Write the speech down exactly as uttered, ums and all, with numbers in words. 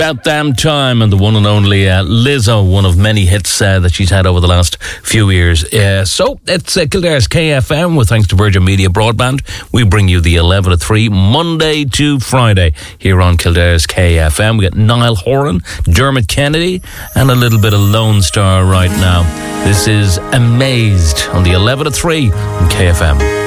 About Damn Time, and the one and only uh, Lizzo, one of many hits uh, that she's had over the last few years. Uh, so, it's uh, Kildare's K F M, with thanks to Virgin Media Broadband. We bring you the eleven to three, Monday to Friday, here on Kildare's K F M. We got Niall Horan, Dermot Kennedy, and a little bit of Lone Star right now. This is Amazed on the eleven to three on K F M.